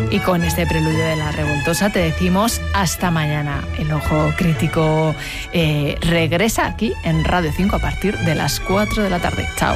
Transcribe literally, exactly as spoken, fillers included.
Y con este preludio de La Revoltosa te decimos hasta mañana. El Ojo Crítico eh, regresa aquí en Radio cinco a partir de las cuatro de la tarde. Chao.